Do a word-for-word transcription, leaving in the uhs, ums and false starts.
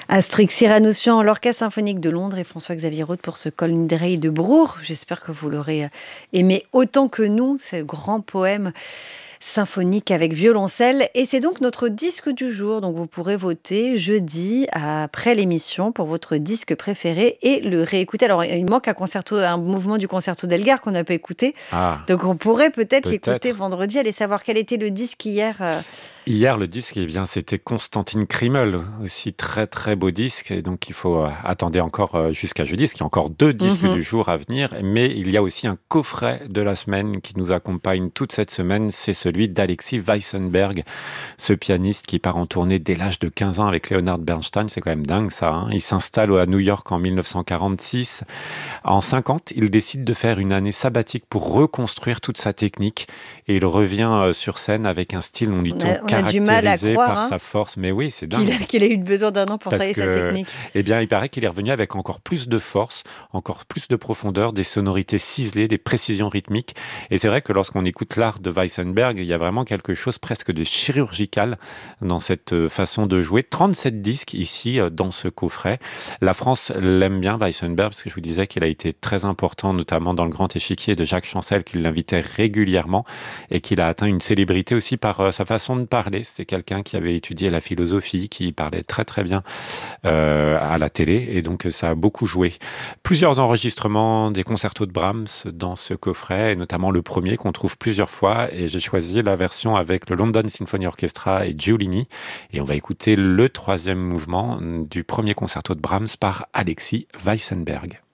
Astrix Cyranossian, l'Orchestre symphonique de Londres et François-Xavier Roth pour ce Colindrei de Broer. J'espère que vous l'aurez aimé autant que nous, ce grand poème symphonique avec violoncelle. Et c'est donc notre disque du jour. Donc vous pourrez voter jeudi après l'émission pour votre disque préféré et le réécouter. Alors il manque un concerto, un mouvement du concerto d'Elgar qu'on n'a pas écouté. Ah, Donc on pourrait peut-être, peut-être. l'écouter vendredi, aller savoir quel était le disque hier. euh, Hier, le disque, eh bien, c'était Constantine Krimmel, aussi très très beau disque. Et donc, il faut euh, attendre encore euh, jusqu'à jeudi, parce qu'il y a encore deux disques mhm. du jour à venir. Mais il y a aussi un coffret de la semaine qui nous accompagne toute cette semaine. C'est celui d'Alexis Weissenberg, ce pianiste qui part en tournée dès l'âge de quinze ans avec Leonard Bernstein. C'est quand même dingue ça, hein. Il s'installe à New York en mille neuf cent quarante-six. En cinquante, il décide de faire une année sabbatique pour reconstruire toute sa technique. Et il revient euh, sur scène avec un style, on dit On on a, on a du mal à caractérisé croire par hein, sa force. Mais oui, c'est qu'il dingue. a, qu'il a eu besoin d'un an pour Parce travailler sa que, technique. eh bien, il paraît qu'il est revenu avec encore plus de force, encore plus de profondeur, des sonorités ciselées, des précisions rythmiques. Et c'est vrai que lorsqu'on écoute l'art de Weissenberg, il y a vraiment quelque chose presque de chirurgical dans cette euh, façon de jouer. trente-sept disques ici, euh, dans ce coffret. La France l'aime bien, Weissenberg, parce que je vous disais qu'il a été très important, notamment dans le grand échiquier de Jacques Chancel, qui l'invitait régulièrement et qu'il a atteint une célébrité aussi par euh, sa façon de parler. C'était quelqu'un qui avait étudié la philosophie, qui parlait très très bien euh, à la télé, et donc ça a beaucoup joué. Plusieurs enregistrements des concertos de Brahms dans ce coffret, et notamment le premier qu'on trouve plusieurs fois, et j'ai choisi la version avec le London Symphony Orchestra et Giulini, et on va écouter le troisième mouvement du premier concerto de Brahms par Alexis Weissenberg.